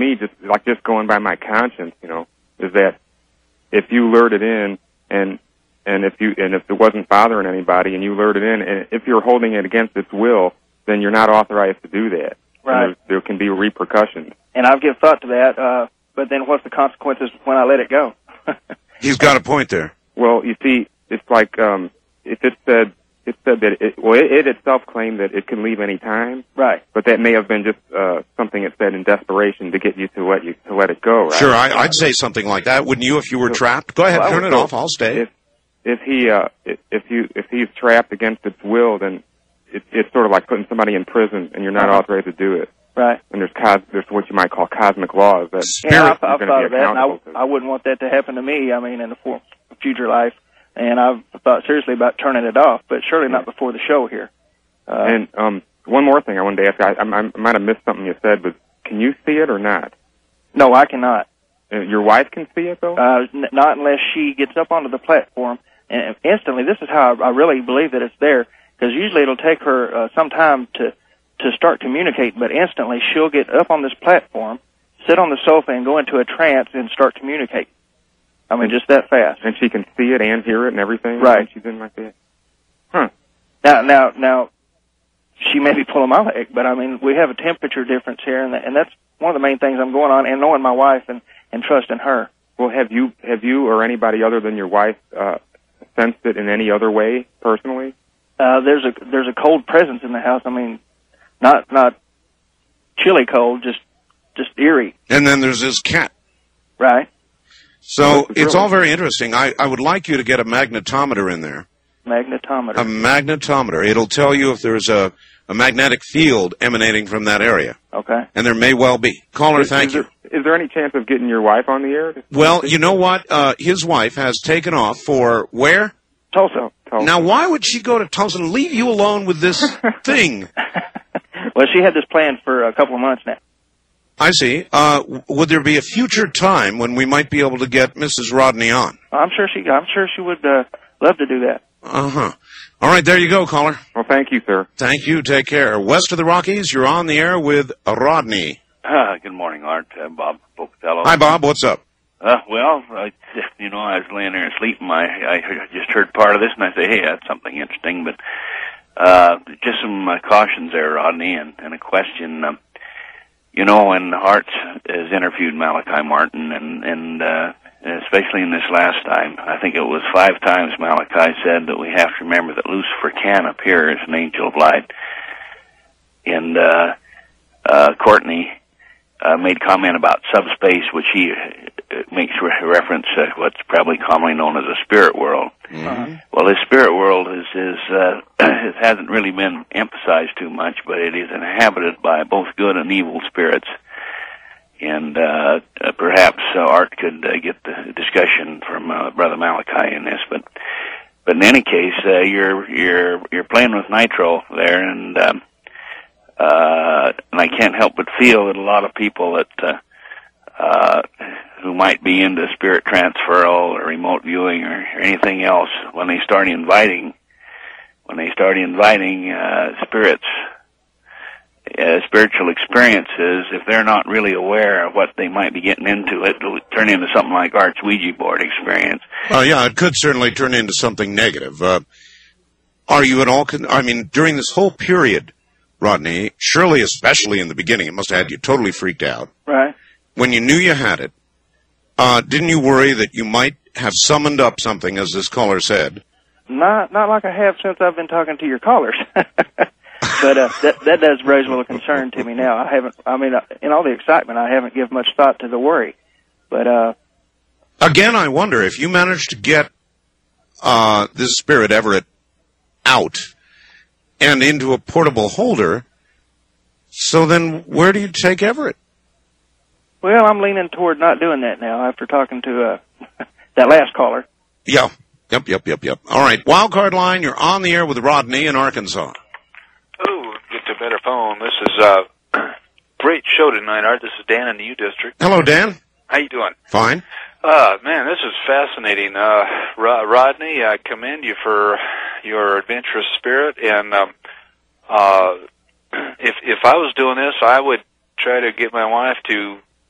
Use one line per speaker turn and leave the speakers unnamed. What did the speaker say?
me, just going by my conscience, is that if you lured it in and if it wasn't bothering anybody and you lured it in, and if you're holding it against its will, then you're not authorized to do that.
Right.
There can be repercussions.
And I've given thought to that, but then what's the consequences when I let it go?
He's got a point there.
Well, you see, it's like if it said that it itself claimed that it can leave any time.
Right.
But that may have been just something it said in desperation to get you to let it go. Right?
Sure, I'd say something like that, wouldn't you? If you were trapped, go ahead, turn it off. I'll stay.
If he's trapped against its will, then it's sort of like putting somebody in prison, and you're not authorized to do it.
Right.
And there's what you might call cosmic laws that
I've thought of that, and I wouldn't want that to happen to me. I mean, in a future life, and I've thought seriously about turning it off, but surely not before the show here.
And one more thing I wanted to ask. I might have missed something you said, but can you see it or not?
No, I cannot.
Your wife can see it, though?
Not unless she gets up onto the platform, and instantly. This is how I really believe that it's there, because usually it'll take her some time to start communicating, but instantly she'll get up on this platform, sit on the sofa, and go into a trance and start communicating. I mean, just that fast.
And she can see it and hear it and everything?
Right.
When she's in like that? Huh.
Now, she may be pulling my leg, but I mean, we have a temperature difference here, and that's one of the main things I'm going on, and knowing my wife and trusting her.
Well, have you or anybody other than your wife sensed it in any other way, personally?
There's a cold presence in the house. I mean, not chilly cold, just eerie.
And then there's this cat.
Right.
So it's all very interesting. I would like you to get a magnetometer in there.
Magnetometer.
A magnetometer. It'll tell you if there's a magnetic field emanating from that area.
Okay.
And there may well be. Caller, thank you.
Is there any chance of getting your wife on the air?
Well, you know what? His wife has taken off for where?
Tulsa.
Now, why would she go to Tulsa and leave you alone with this thing?
Well, she had this planned for a couple of months now.
I see. Would there be a future time when we might be able to get Mrs. Rodney on?
I'm sure she would love to do that.
Uh-huh. All right, there you go, caller.
Well, thank you, sir.
Thank you. Take care. West of the Rockies, you're on the air with Rodney.
Good morning, Art. Bob Pocatello.
Hi, Bob. What's up?
Well, I was laying there asleep, and I just heard part of this, and I say, hey, that's something interesting. But just some cautions there, Rodney, and a question. When Art has interviewed Malachi Martin, and especially in this last time, I think it was 5 times Malachi said that we have to remember that Lucifer can appear as an angel of light. And Courtney made comment about subspace, which he makes reference to what's probably commonly known as a spirit world.
Mm-hmm.
Well, this spirit world it hasn't really been emphasized too much, but it is inhabited by both good and evil spirits. And perhaps Art could get the discussion from Brother Malachi in this, but in any case, you're playing with nitro there, and I can't help but feel that a lot of people that who might be into spirit transferal or remote viewing or anything else, when they start inviting spirits, spiritual experiences, if they're not really aware of what they might be getting into, it'll turn into something like Art's Ouija board experience.
Well, yeah, it could certainly turn into something negative. Are you at all, during this whole period, Rodney, surely especially in the beginning, it must have had you totally freaked out.
Right.
When you knew you had it, didn't you worry that you might have summoned up something, as this caller said?
Not like I have since I've been talking to your callers. But that does raise a little concern to me now. In all the excitement, I haven't given much thought to the worry. But
again, I wonder if you managed to get this spirit Everett out and into a portable holder. So then, where do you take Everett?
Well, I'm leaning toward not doing that now after talking to that last caller.
Yeah. Yep. All right, wildcard line. You're on the air with Rodney in Arkansas.
Oh, get to a better phone. This is great show tonight, Art. This is Dan in the U District.
Hello, Dan.
How you doing?
Fine.
Man, this is fascinating. Rodney, I commend you for your adventurous spirit, and if I was doing this, I would try to get my wife to